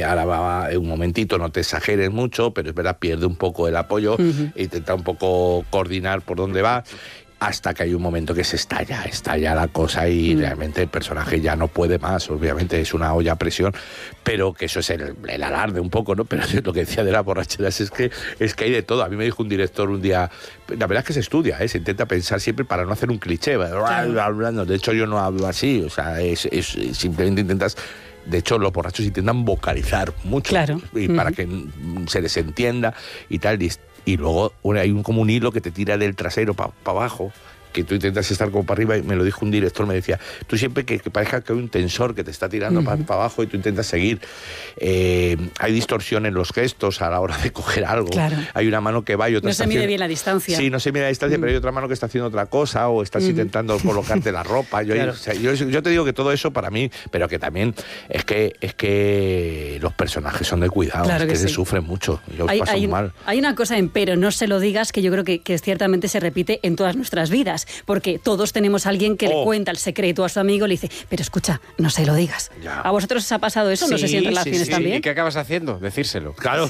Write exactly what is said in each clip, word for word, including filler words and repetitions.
ahora va un momentito, no te exageres mucho, pero es verdad, pierde un poco el apoyo, uh-huh. e intenta un poco coordinar por dónde va, hasta que hay un momento que se estalla, estalla la cosa y mm. realmente el personaje ya no puede más, obviamente es una olla a presión, pero que eso es el, el alarde un poco, ¿no? Pero lo que decía de las borracheras es que, es que hay de todo. A mí me dijo un director un día, la verdad es que se estudia, ¿eh? Se intenta pensar siempre para no hacer un cliché, claro. De hecho yo no hablo así, o sea, es, es, simplemente intentas... De hecho, los borrachos intentan vocalizar mucho, claro. y para uh-huh. que se les entienda y tal. Y, y luego hay un, como un hilo que te tira del trasero para pa abajo, que tú intentas estar como para arriba, y me lo dijo un director, me decía, tú siempre que, que parezca que hay un tensor que te está tirando uh-huh. para pa abajo y tú intentas seguir. Eh, hay distorsión en los gestos a la hora de coger algo. Claro. Hay una mano que va y otra no está se mide haciendo... bien la distancia. Sí, no se mide la distancia, uh-huh. pero hay otra mano que está haciendo otra cosa, o estás uh-huh. intentando colocarte la ropa. Yo, claro. o sea, yo, yo te digo que todo eso para mí, pero que también es que es que los personajes son de cuidado, claro es que, que sí. se sufren mucho. Yo hay, paso hay, mal. Hay una cosa en pero no se lo digas que yo creo que, que ciertamente se repite en todas nuestras vidas, porque todos tenemos a alguien que oh. le cuenta el secreto a su amigo y le dice, pero escucha, no se lo digas. Ya. ¿A vosotros os ha pasado eso? Sí, no sé si en relaciones sí, sí. también. ¿Y qué acabas haciendo? Decírselo. Claro,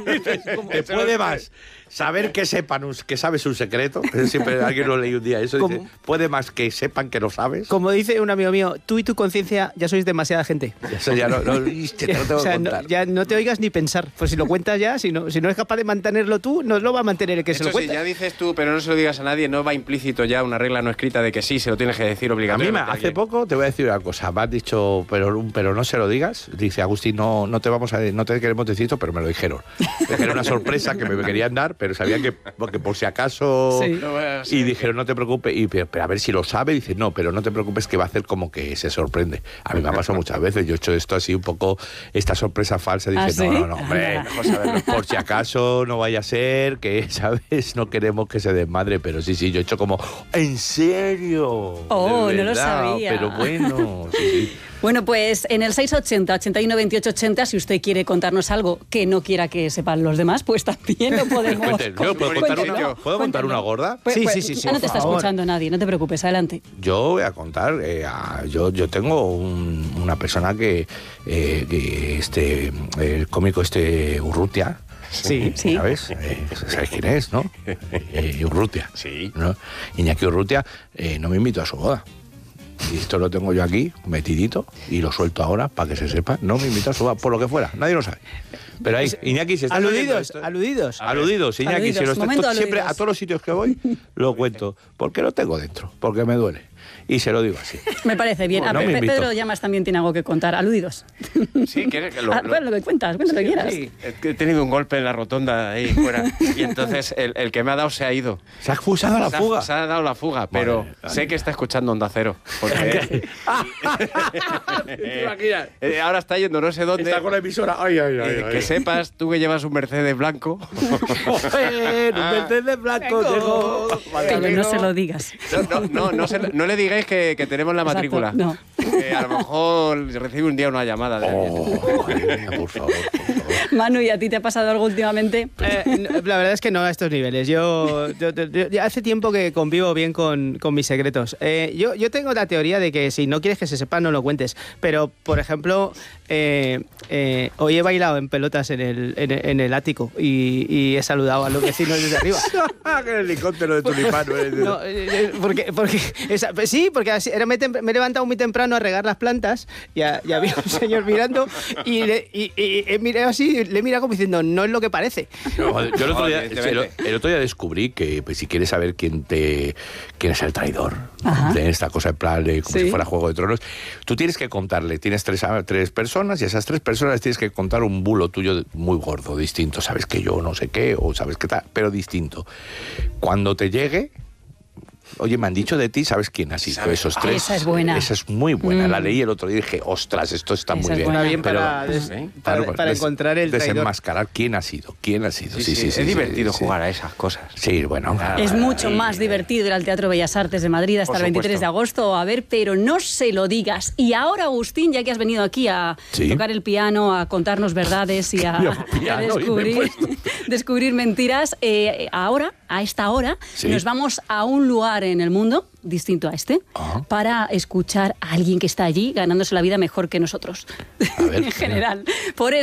te puede más saber que sepan que sabes un secreto. Siempre alguien lo leí un día eso. Dice, puede más que sepan que lo sabes. Como dice un amigo mío, tú y tu conciencia ya sois demasiada gente. Eso ya no, no, te lo tengo o sea, que contar. No, ya no te oigas ni pensar. Pues si lo cuentas ya, si no, si no es capaz de mantenerlo tú, no lo va a mantener el que eso se lo cuenta. Sí, ya dices tú, pero no se lo digas a nadie, no va implícito ya una regla no escrita de que sí, se lo tienes que decir obligatoriamente. A mí me, hace poco te voy a decir una cosa. Me has dicho, pero, pero no se lo digas. Dice Agustín, no, no te vamos a, no te queremos decir esto, pero me lo dijeron. Era una sorpresa que me querían dar, pero sabían que porque por si acaso sí. y dijeron no te preocupes y pero, pero a ver si lo sabe, dice no, pero no te preocupes que va a hacer como que se sorprende. A mí me ha pasado muchas veces, yo he hecho esto así un poco esta sorpresa falsa, dice ¿ah, sí? no, no, no, hombre, mejor saberlo, por si acaso no vaya a ser que, ¿sabes? No queremos que se desmadre, pero sí, sí, yo he hecho como ¿en serio? Oh, de no verdad, lo sabía. Pero bueno, sí, sí. Bueno, pues en el seis ochenta, ochenta y uno, veintiocho ochenta, si usted quiere contarnos algo que no quiera que sepan los demás, pues también lo podemos... Cuénten, ¿puedo, contar una, ¿puedo contar una gorda? Pues, sí, pues, sí, sí, sí. No te está favor. escuchando nadie, no te preocupes, adelante. Yo voy a contar, eh, a, yo, yo tengo un, una persona que, eh, que este, el cómico este Urrutia, Sí, sí. ¿Sabes? Eh, ¿Sabes quién es, no? Eh, Urrutia. Sí. ¿No? Iñaki Urrutia eh, no me invitó a su boda. Y esto lo tengo yo aquí, metidito, y lo suelto ahora para que se sepa. No me invitó a su boda, por lo que fuera, nadie lo sabe. Pero ahí, Iñaki, si está aludidos, esto, aludidos. Aludidos, Iñaki, aludidos, si lo está, momento, siempre aludidos. a todos los sitios que voy lo cuento. Porque lo tengo dentro, porque me duele. Y se lo digo así. Me parece bien. Bueno, a no Pe- Pedro Llamas también tiene algo que contar. Aludidos. Sí, que, que lo, ah, lo, bueno, lo que cuentas, cuenta sí, lo que quieras. Sí, he tenido un golpe en la rotonda ahí fuera. Y entonces el, el que me ha dado se ha ido. Se ha expulsado la se fuga. Ha, se ha dado la fuga, pero vale, vale. sé que está escuchando Onda Cero. Porque eh, eh, ahora está yendo no sé dónde. Está con la emisora. Ay, ay, ay, eh, ay. Que sepas, tú que llevas un Mercedes blanco. Joder, un Mercedes blanco. Llegó. Pero no se lo digas. No, no, no, no, se, no le digáis que, que tenemos la Exacto, matrícula. No. Eh, a lo mejor recibe un día una llamada de alguien. Oh, por favor, por favor. Manu, ¿y a ti te ha pasado algo últimamente? Eh, la verdad es que no a estos niveles. Yo, yo, yo, yo hace tiempo que convivo bien con, con mis secretos. Eh, yo, yo tengo la teoría de que si no quieres que se sepa, no lo cuentes. Pero, por ejemplo, eh, eh, hoy he bailado en pelotas en el, en, en el ático y, y he saludado a los vecinos desde arriba. ¡Qué helicóptero de tulipán! No, eh, porque, porque esa, sí, porque así, era, me, me he levantado muy temprano a regar las plantas y, a, y había un señor mirando y, le, y, y, y miré así, le he mirado como diciendo, no es lo que parece. No, yo el otro, día, el, el otro día descubrí que pues, si quieres saber quién te quién es el traidor Ajá. de esta cosa en plan de, como ¿Sí? si fuera Juego de Tronos, tú tienes que contarle, tienes tres, tres personas y a esas tres personas tienes que contar un bulo tuyo muy gordo, distinto, sabes que yo no sé qué o sabes qué tal, pero distinto. Cuando te llegue, oye, me han dicho de ti, ¿sabes quién ha sido? ¿Sabes? Esos tres. Esa es buena. Esa es muy buena. Mm. La leí el otro día y dije, ostras, esto está Esa muy bien. buena. Está bien Pero, para, des, ¿eh? para, para, para des, encontrar el traidor. Desenmascarar quién ha sido, quién ha sido. Sí, sí, sí. sí, es sí divertido sí, jugar sí. a esas cosas. Sí, bueno. Claro, Es claro, mucho y, más divertido ir al Teatro Bellas Artes de Madrid hasta el veintitrés de agosto a ver, pero no se lo digas. Y ahora, Agustín, ya que has venido aquí a ¿Sí? tocar el piano, a contarnos verdades y a, piano, a descubrir, descubrir mentiras, eh, ahora, a esta hora, ¿Sí? nos vamos a un lugar en el mundo distinto a este, uh-huh. para escuchar a alguien que está allí ganándose la vida mejor que nosotros. A ver, en general. Por eso